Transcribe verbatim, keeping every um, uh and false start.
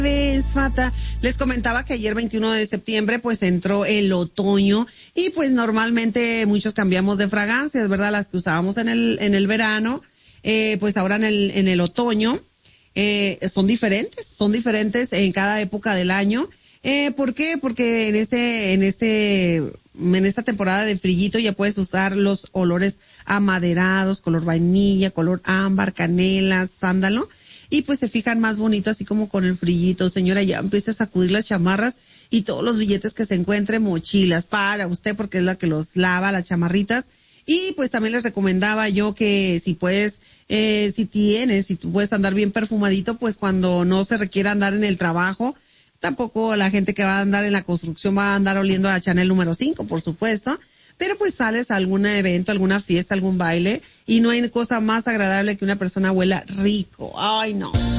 vez, Fata, les comentaba que ayer veintiuno de septiembre pues entró el otoño y pues normalmente muchos cambiamos de fragancias, ¿verdad? Las que usábamos en el en el verano, eh, pues ahora en el en el otoño eh, son diferentes, son diferentes en cada época del año. Eh, ¿por qué? Porque en este en este en esta temporada de frillito ya puedes usar los olores amaderados, color vainilla, color ámbar, canela, sándalo. Y pues se fijan más bonitas así como con el frillito. Señora, ya empieza a sacudir las chamarras y todos los billetes que se encuentren, mochilas para usted porque es la que los lava, las chamarritas. Y pues también les recomendaba yo que si puedes, eh, si tienes, si tú puedes andar bien perfumadito, pues cuando no se requiera andar en el trabajo, tampoco la gente que va a andar en la construcción va a andar oliendo a Chanel número cinco, por supuesto. Pero pues sales a algún evento, alguna fiesta, algún baile, y no hay cosa más agradable que una persona huela rico. Ay, no.